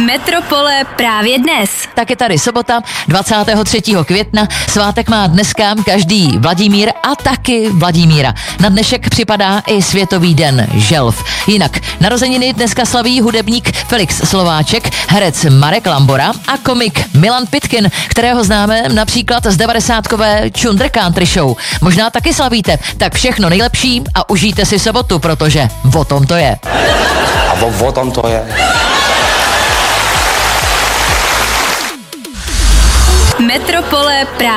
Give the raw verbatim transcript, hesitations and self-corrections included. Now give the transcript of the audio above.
Metropole právě dnes. Tak je tady sobota, dvacátého třetího května, svátek má dneska každý Vladimír a taky Vladimíra. Na dnešek připadá i Světový den želv. Jinak narozeniny dneska slaví hudebník Felix Slováček, herec Marek Lambora a komik Milan Pitkin, kterého známe například z devadesátkové Chunder Country Show. Možná taky slavíte, tak všechno nejlepší a užijte si sobotu, protože o tom to je. A o, o tom to je. Metropole právě